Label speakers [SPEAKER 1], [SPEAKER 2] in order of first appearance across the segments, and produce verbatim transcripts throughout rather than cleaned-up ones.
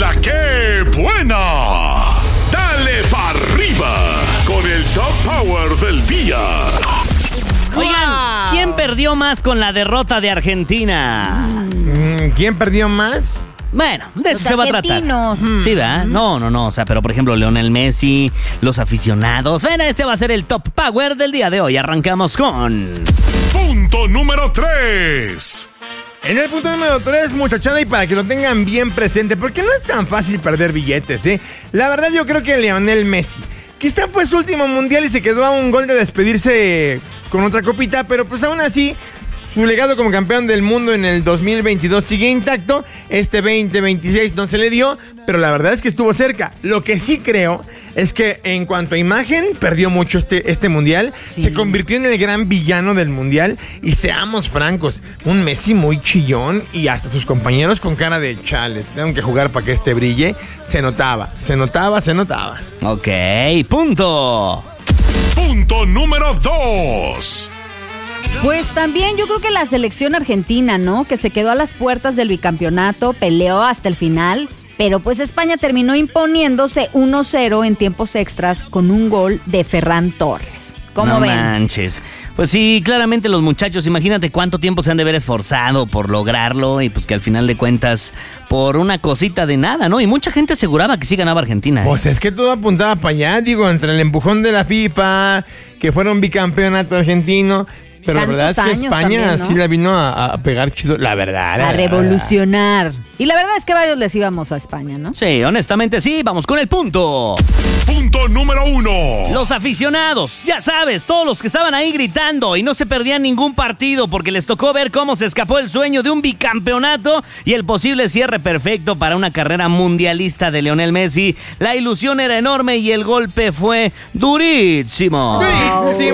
[SPEAKER 1] la que buena. Dale pa' arriba con el Top Power del día.
[SPEAKER 2] Oigan, ¿quién perdió más con la derrota de Argentina?
[SPEAKER 3] ¿Quién perdió más?
[SPEAKER 2] Bueno, de eso
[SPEAKER 4] Los
[SPEAKER 2] se va a tratar.
[SPEAKER 4] argentinos.
[SPEAKER 2] Sí, ¿verdad? No, no, no. O sea, pero por ejemplo, Lionel Messi, los aficionados. Bueno, este va a ser el Top Power del día de hoy. Arrancamos con...
[SPEAKER 1] Punto número tres.
[SPEAKER 3] En el punto número tres, muchachada, y para que lo tengan bien presente, porque no es tan fácil perder billetes, ¿eh? La verdad, yo creo que Lionel Messi, quizá fue su último mundial y se quedó a un gol de despedirse con otra copita, pero pues aún así, su legado como campeón del mundo en el dos mil veintidós sigue intacto. Este veinte veintiséis no se le dio, pero la verdad es que estuvo cerca. Lo que sí creo es que en cuanto a imagen, perdió mucho este, este mundial. Sí. Se convirtió en el gran villano del mundial. Y seamos francos, un Messi muy chillón y hasta sus compañeros con cara de chale, tengo que jugar para que este brille. Se notaba, se notaba, se notaba.
[SPEAKER 2] Ok, punto.
[SPEAKER 1] Punto número dos.
[SPEAKER 4] Pues también yo creo que la selección argentina, ¿no? Que se quedó a las puertas del bicampeonato, peleó hasta el final, pero pues España terminó imponiéndose uno cero en tiempos extras con un gol de Ferran Torres. ¿Cómo
[SPEAKER 2] no
[SPEAKER 4] ven?
[SPEAKER 2] No manches. Pues sí, claramente los muchachos, imagínate cuánto tiempo se han de haber esforzado por lograrlo y pues que al final de cuentas por una cosita de nada, ¿no? Y mucha gente aseguraba que sí ganaba Argentina. ¿eh?
[SPEAKER 3] Pues es que todo apuntaba para allá, digo, entre el empujón de la FIFA, que fuera un bicampeonato argentino. Pero la verdad es que España también, ¿no? Sí la vino a, a pegar chido, la verdad.
[SPEAKER 4] A revolucionar. Y la verdad es que varios les íbamos a España, ¿no?
[SPEAKER 2] Sí, honestamente sí, vamos con el punto.
[SPEAKER 1] Punto número uno.
[SPEAKER 2] Los aficionados, ya sabes, todos los que estaban ahí gritando y no se perdían ningún partido porque les tocó ver cómo se escapó el sueño de un bicampeonato y el posible cierre perfecto para una carrera mundialista de Lionel Messi. La ilusión era enorme y el golpe fue durísimo.
[SPEAKER 3] Durísimo.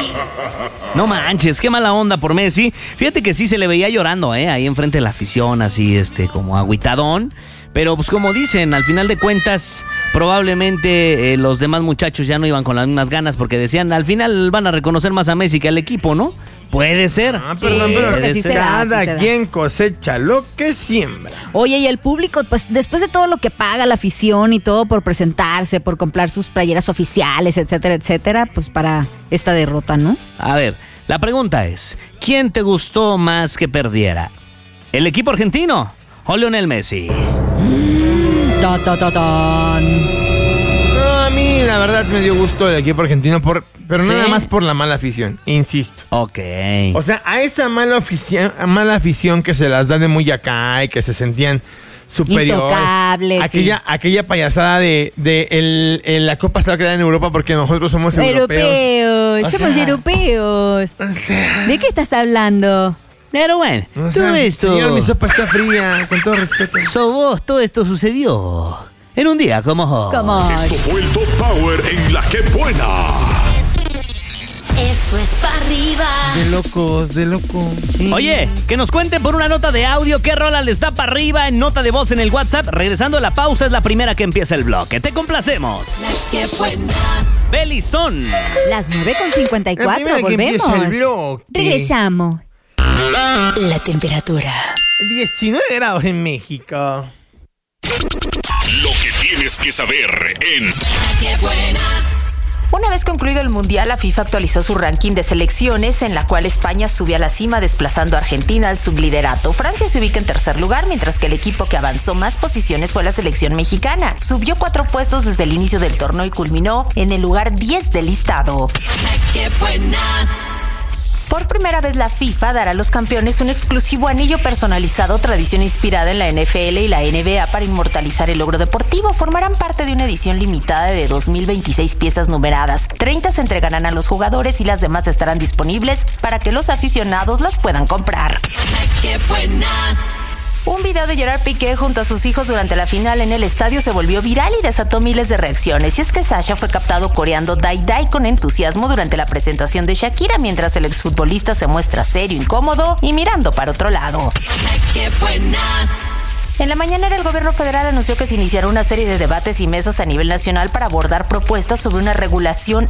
[SPEAKER 2] No manches, qué mala onda por Messi. Fíjate que sí se le veía llorando, ¿eh? Ahí enfrente de la afición, así, este, como agüitadón. Pero pues como dicen, al final de cuentas, probablemente eh, los demás muchachos ya no iban con las mismas ganas porque decían, al final van a reconocer más a Messi que al equipo, ¿no? Puede ser.
[SPEAKER 3] Ah, perdón,
[SPEAKER 4] sí,
[SPEAKER 3] pero
[SPEAKER 4] sí
[SPEAKER 3] ser.
[SPEAKER 4] Da,
[SPEAKER 3] cada
[SPEAKER 4] sí
[SPEAKER 3] quien cosecha lo que siembra.
[SPEAKER 4] Oye, y el público, pues después de todo lo que paga la afición y todo por presentarse, por comprar sus playeras oficiales, etcétera, etcétera, pues para esta derrota, ¿no?
[SPEAKER 2] A ver, la pregunta es, ¿quién te gustó más que perdiera? ¿El equipo argentino o Lionel Messi?
[SPEAKER 4] Mm, ta, ta, ta, tan.
[SPEAKER 3] No, a mí la verdad me dio gusto el equipo argentino, por, pero
[SPEAKER 2] ¿Sí?
[SPEAKER 3] nada más por la mala afición, insisto.
[SPEAKER 2] Ok.
[SPEAKER 3] O sea, a esa mala afición, mala afición que se las da de muy acá y que se sentían superiores.
[SPEAKER 4] Intocables.
[SPEAKER 3] Aquella, sí. aquella payasada de, de el, el, la Copa se va a quedar en Europa porque nosotros somos europeos.
[SPEAKER 4] Europeos,
[SPEAKER 3] o
[SPEAKER 4] somos
[SPEAKER 3] sea,
[SPEAKER 4] europeos.
[SPEAKER 3] O sea,
[SPEAKER 4] ¿de qué estás hablando?
[SPEAKER 2] Pero bueno,
[SPEAKER 3] o sea,
[SPEAKER 2] todo esto...
[SPEAKER 3] Señor, mi sopa está fría, con todo respeto.
[SPEAKER 2] So vos, todo esto sucedió en un día como hoy.
[SPEAKER 4] Como
[SPEAKER 1] Esto fue el Top Power en la que buena.
[SPEAKER 5] Esto es pa' arriba.
[SPEAKER 3] De locos, de locos. Sí.
[SPEAKER 2] Oye, que nos cuenten por una nota de audio qué rola les da para arriba en nota de voz en el WhatsApp. Regresando a la pausa es la primera que empieza el bloque. Te complacemos.
[SPEAKER 5] La que buena.
[SPEAKER 2] Belizón.
[SPEAKER 4] las nueve con cincuenta y
[SPEAKER 3] La
[SPEAKER 4] cuatro,
[SPEAKER 3] primera que
[SPEAKER 4] volvemos.
[SPEAKER 3] empieza el bloque.
[SPEAKER 4] Regresamos.
[SPEAKER 5] La temperatura.
[SPEAKER 3] diecinueve grados en México.
[SPEAKER 1] Lo que tienes que saber en
[SPEAKER 5] La que buena.
[SPEAKER 6] Una vez concluido el Mundial, la FIFA actualizó su ranking de selecciones, en la cual España subió a la cima desplazando a Argentina al subliderato. Francia se ubica en tercer lugar, mientras que el equipo que avanzó más posiciones fue la selección mexicana. Subió cuatro puestos desde el inicio del torneo y culminó en el lugar diez del listado.
[SPEAKER 5] La que buena.
[SPEAKER 6] Por primera vez la FIFA dará a los campeones un exclusivo anillo personalizado, tradición inspirada en la N F L y la N B A para inmortalizar el logro deportivo. Formarán parte de una edición limitada de dos mil veintiséis piezas numeradas. treinta se entregarán a los jugadores y las demás estarán disponibles para que los aficionados las puedan comprar.
[SPEAKER 5] La que buena.
[SPEAKER 6] Un video de Gerard Piqué junto a sus hijos durante la final en el estadio se volvió viral y desató miles de reacciones. Y es que Sasha fue captado coreando Dai Dai con entusiasmo durante la presentación de Shakira, mientras el exfutbolista se muestra serio, incómodo y mirando para otro lado.
[SPEAKER 5] La que buena.
[SPEAKER 6] En la mañanera, el gobierno federal anunció que se iniciará una serie de debates y mesas a nivel nacional para abordar propuestas sobre una regulación